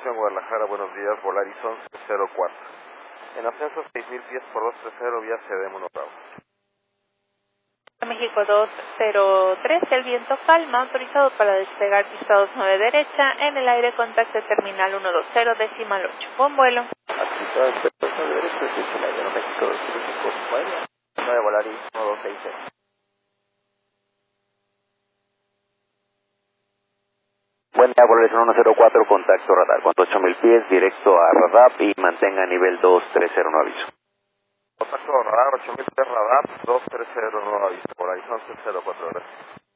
en Guadalajara, buenos días, Volaris 1104. En ascenso 6.000 pies por 230, vía CD monobravo. México 203, el viento calma, autorizado para despegar pisados 9 derecha, en el aire contacto terminal 120, decimal 8. Buen vuelo. Aquí está el sector 9 derecha, decimal 1, México 205, 9 Volaris 1260. Buen día, Volaris 104, contacto radar con 8.000 pies, directo a radar y mantenga nivel 230, no aviso. Contacto radar, 8.000 pies radar, 230, no aviso, Volaris 1104, gracias.